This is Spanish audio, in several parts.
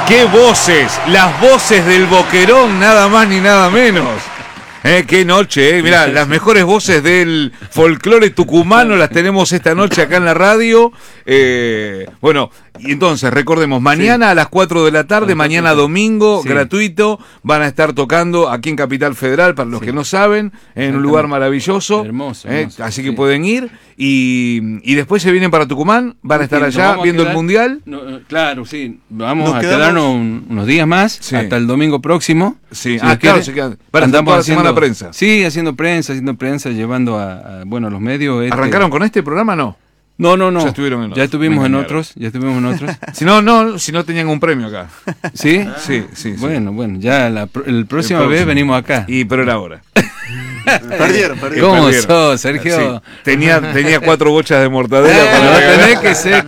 ¡Qué voces! Las voces del Boquerón, nada más ni nada menos. ¡Qué noche! Mirá, las mejores voces del folclore tucumano las tenemos esta noche acá en la radio. Bueno, y entonces recordemos, mañana a las 4 de la tarde, mañana domingo, gratuito, van a estar tocando aquí en Capital Federal, para los que no saben, en un lugar maravilloso. Hermoso. Así que pueden ir. Y después se vienen para Tucumán, van a estar allá viendo el Mundial. Claro, sí. Vamos a quedarnos unos días más, hasta el domingo próximo. Sí, si claro, se quedan. Andamos toda la semana prensa. Sí, haciendo prensa, llevando a los medios. ¿Arrancaron con este programa? No. No. Ya estuvieron en otros. Ya estuvimos en otros. Si no tenían un premio acá. ¿Sí? Sí. Bueno, ya el próxima vez venimos acá. Pero era ahora. Perdieron. ¿Cómo sos, Sergio? Sí. Tenía 4 bochas de mortadela para no tenés que ser.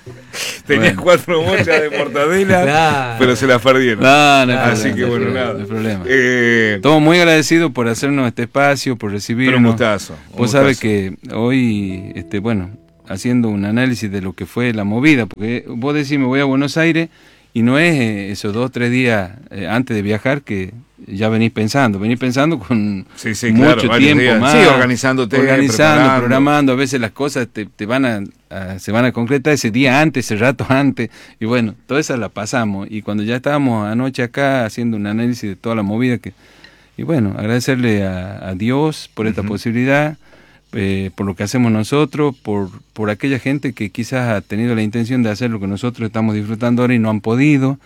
Tenía 4 bochas de mortadela, claro, pero se las perdieron. No Así que bueno, nada. No hay problema. Estamos muy agradecidos por hacernos este espacio, por recibirnos. Pero un gustazo. Vos sabés que hoy, haciendo un análisis de lo que fue la movida, porque vos decís, me voy a Buenos Aires, y no es esos 2 o 3 días antes de viajar que ya venís pensando con mucho tiempo días. Más. Sí, organizándote, programando, a veces las cosas se van a concretar ese día antes, ese rato antes, y bueno, todas esas las pasamos, y cuando ya estábamos anoche acá haciendo un análisis de toda la movida, y bueno, agradecerle a Dios por esta posibilidad, por lo que hacemos nosotros, por aquella gente que quizás ha tenido la intención de hacer lo que nosotros estamos disfrutando ahora y no han podido,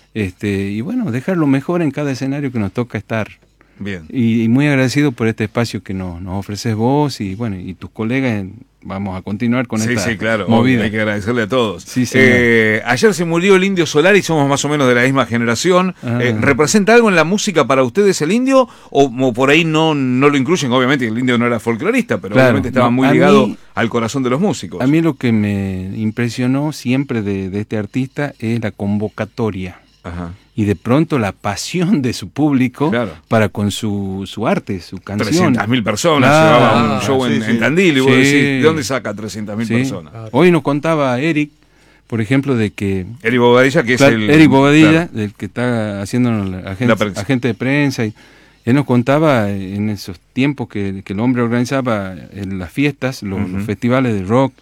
y bueno, dejar lo mejor en cada escenario que nos toca estar. Bien. Y muy agradecido por este espacio que nos ofreces vos y bueno, y tus colegas. Vamos a continuar con esta claro, movida. Hay que agradecerle a todos. Sí, ayer se murió el Indio Solari, somos más o menos de la misma generación. ¿Representa algo en la música para ustedes el Indio? ¿O por ahí no lo incluyen? Obviamente el Indio no era folclorista, pero obviamente estaba muy ligado al corazón de los músicos. A mí lo que me impresionó siempre de este artista es la convocatoria. Ajá. Y de pronto la pasión de su público para con su arte, su canción. 300.000 personas llevaba un show en Tandil, y vos decís, ¿de dónde saca 300.000 personas? Hoy nos contaba Eric, por ejemplo, de que... Eric Bobadilla, que es el... Eric Bobadilla, del que está haciendo agente de prensa, y él nos contaba en esos tiempos que el hombre organizaba en las fiestas, los festivales de rock,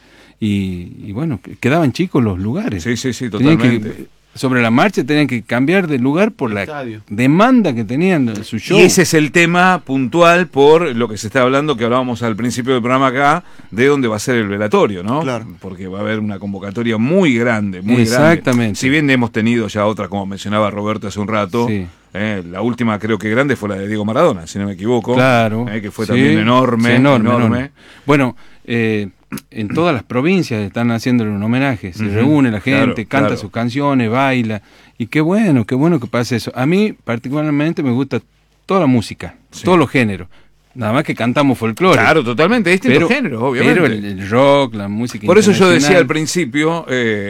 y bueno, quedaban chicos los lugares. Sí, totalmente. Sobre la marcha tenían que cambiar de lugar por la demanda que tenían su show. Y ese es el tema puntual por lo que se está hablando, que hablábamos al principio del programa acá, de dónde va a ser el velatorio, ¿no? Claro. Porque va a haber una convocatoria muy grande, muy Exactamente. grande. Si bien hemos tenido ya otra, como mencionaba Roberto hace un rato, la última creo que grande fue la de Diego Maradona, si no me equivoco. Claro. Que fue también enorme. Bueno, en todas las provincias están haciéndole un homenaje, se reúne la gente, canta sus canciones, baila, y qué bueno que pase eso. A mí particularmente me gusta toda la música, todos los géneros, nada más que cantamos folclore. Claro, totalmente, distintos géneros, obviamente. Pero el rock, la música por eso yo decía al principio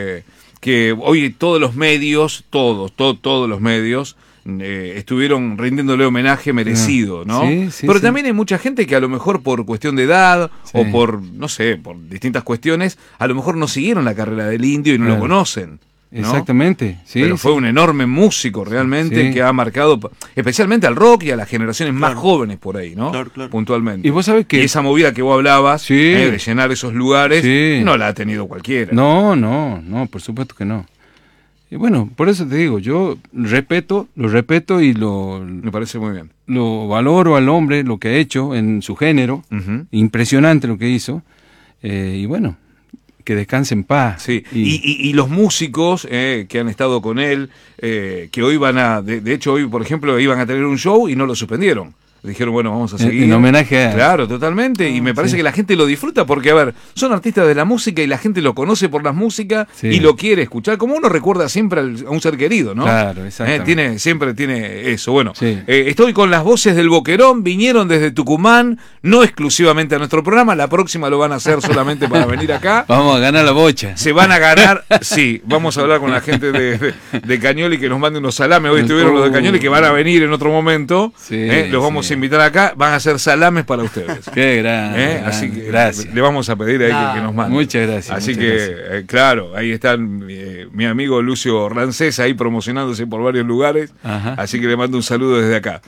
que hoy todos los medios, todos los medios, estuvieron rindiéndole homenaje merecido, ¿no? Pero también hay mucha gente que a lo mejor por cuestión de edad o por, no sé, por distintas cuestiones, a lo mejor no siguieron la carrera del Indio y no lo conocen, ¿no? Exactamente, pero fue un enorme músico realmente que ha marcado especialmente al rock y a las generaciones más jóvenes por ahí, ¿no? Claro. Puntualmente. Y vos sabés que... Y esa movida que vos hablabas de llenar esos lugares, no la ha tenido cualquiera. No, por supuesto que no. Y bueno, por eso te digo, yo lo respeto y me parece muy bien. Lo valoro al hombre, lo que ha hecho en su género, impresionante lo que hizo, y bueno, que descanse en paz. Sí. Y los músicos que han estado con él, que hoy de hecho hoy por ejemplo iban a tener un show y no lo suspendieron. Dijeron, bueno, vamos a seguir. En homenaje a... Claro, totalmente. Y me parece que la gente lo disfruta porque, a ver, son artistas de la música y la gente lo conoce por las músicas y lo quiere escuchar. Como uno recuerda siempre a un ser querido, ¿no? Claro, exactamente. Siempre tiene eso. Bueno, estoy con las voces del Boquerón. Vinieron desde Tucumán, no exclusivamente a nuestro programa. La próxima lo van a hacer solamente para venir acá. Vamos a ganar la bocha. Se van a ganar, vamos a hablar con la gente de Cañoli que nos mande unos salames. Hoy estuvieron los de Cañoli que van a venir en otro momento. Los vamos a invitar acá, van a hacer salames para ustedes. Qué grande. Así que gracias. le vamos a pedir ahí que nos mande. Muchas gracias. Así muchas que, gracias. claro, ahí están mi amigo Lucio Rancés ahí promocionándose por varios lugares. Ajá. Así que le mando un saludo desde acá.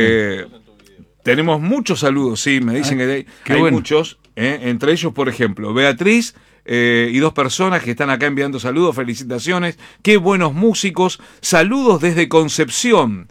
Tenemos muchos saludos, sí, me dicen que hay bueno. muchos. Entre ellos, por ejemplo, Beatriz y 2 personas que están acá enviando saludos, felicitaciones. Qué buenos músicos. Saludos desde Concepción.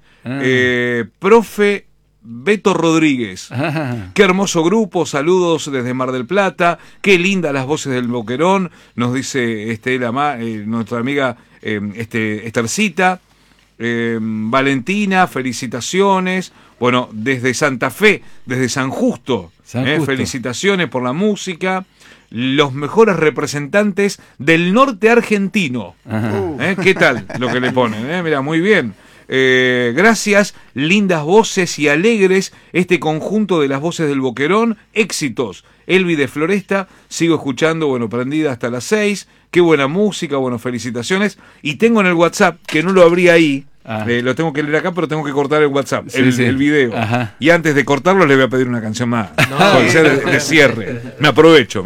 Profe Beto Rodríguez. Ajá. Qué hermoso grupo, saludos desde Mar del Plata, qué lindas las voces del Boquerón, nos dice nuestra amiga Estercita. Valentina, felicitaciones. Bueno, desde Santa Fe, desde San Justo, felicitaciones por la música. Los mejores representantes del norte argentino. ¿Qué tal lo que le ponen? Mira, muy bien. Gracias, lindas voces y alegres este conjunto de las voces del Boquerón, éxitos. Elvi de Floresta, sigo escuchando, bueno, prendida hasta las 6, qué buena música, bueno, felicitaciones. Y tengo en el WhatsApp, que no lo abrí ahí, lo tengo que leer acá, pero tengo que cortar el WhatsApp, el video. Ajá. Y antes de cortarlo le voy a pedir una canción más, de cierre. Me aprovecho.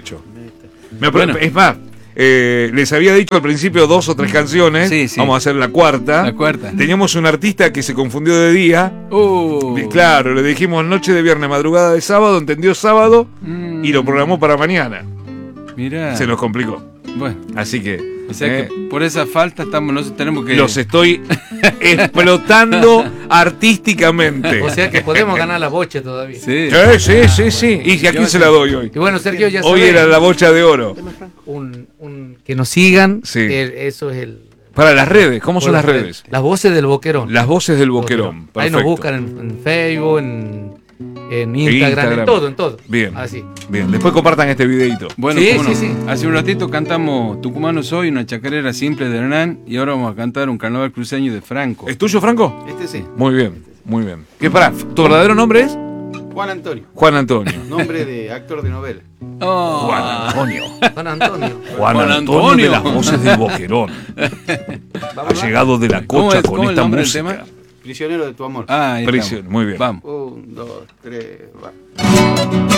Bueno. Es más, les había dicho al principio 2 o 3 canciones. Sí, sí. Vamos a hacer la cuarta. La cuarta. Teníamos un artista que se confundió de día. Y claro, le dijimos noche de viernes, madrugada de sábado, entendió sábado y lo programó para mañana. Mirá. Se nos complicó. Bueno, Así que. o sea que por esa falta nosotros tenemos que... Los estoy explotando artísticamente. O sea que podemos ganar la bocha todavía. Sí. Sí. ¿Y a quién se la doy hoy? Y bueno, Sergio, ya Hoy sabe, era la bocha de oro. que nos sigan, Sí. eso es el... Para las redes, ¿cómo son las redes? Las voces del Boquerón. Las voces del Boquerón. Ahí nos Perfecto. buscan en Facebook, en Instagram, en todo. Bien. Así. Bien, después compartan este videito. Bueno, Sí, cómo no. sí. Hace un ratito cantamos Tucumano Soy, una chacarera simple de Hernán, y ahora vamos a cantar un carnaval cruceño de Franco. ¿Es tuyo, Franco? Este sí. Muy bien. ¿Qué pará? ¿Tu verdadero nombre es? Juan Antonio. Juan Antonio. Nombre de actor de novela. Oh. Juan Antonio. Juan Antonio. Juan Juan Antonio Antonio. de las voces del Boquerón. Ha llegado de la ¿Cómo cocha es- con cómo es el esta nombre del música. tema? Prisionero de tu amor. Ah, ahí Prisión, estamos. muy bien. Vamos. 1, 2, 3, va.